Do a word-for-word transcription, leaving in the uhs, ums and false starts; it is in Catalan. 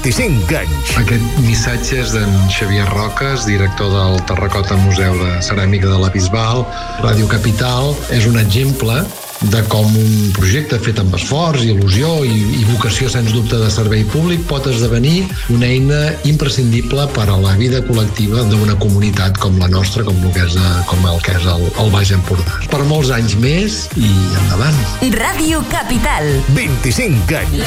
vint-i-cinc anys. Aquest missatge és d'en Xavier Roques, director del Terracota Museu de Ceràmica de la Bisbal. Ràdio Capital és un exemple de com un projecte fet amb esforç, il·lusió i, i vocació, sens dubte, de servei públic pot esdevenir una eina imprescindible per a la vida col·lectiva d'una comunitat com la nostra, com el que és, com el, que és el, el Baix Empordà. Per molts anys més i endavant. Ràdio Capital. vint-i-cinc anys.